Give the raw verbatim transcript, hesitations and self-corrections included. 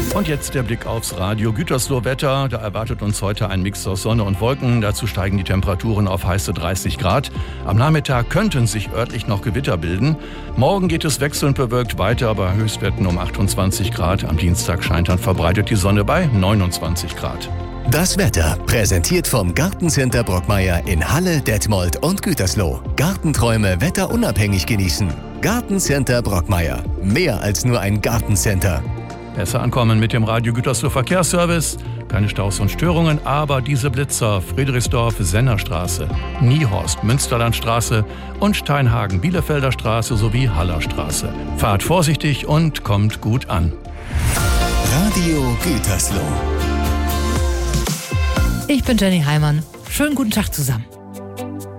Und jetzt der Blick aufs Radio Gütersloh-Wetter. Da erwartet uns heute ein Mix aus Sonne und Wolken. Dazu steigen die Temperaturen auf heiße dreißig Grad. Am Nachmittag könnten sich örtlich noch Gewitter bilden. Morgen geht es wechselnd bewölkt weiter, bei Höchstwerten um achtundzwanzig Grad. Am Dienstag scheint dann verbreitet die Sonne bei neunundzwanzig Grad. Das Wetter präsentiert vom Gartencenter Brockmeier in Halle, Detmold und Gütersloh. Gartenträume wetterunabhängig genießen. Gartencenter Brockmeier. Mehr als nur ein Gartencenter. Besser ankommen mit dem Radio Gütersloh Verkehrsservice. Keine Staus und Störungen, aber diese Blitzer: Friedrichsdorf, Sennerstraße, Niehorst, Münsterlandstraße und Steinhagen, Bielefelder Straße sowie Hallerstraße. Fahrt vorsichtig und kommt gut an. Radio Gütersloh. Ich bin Jenny Heimann. Schönen guten Tag zusammen.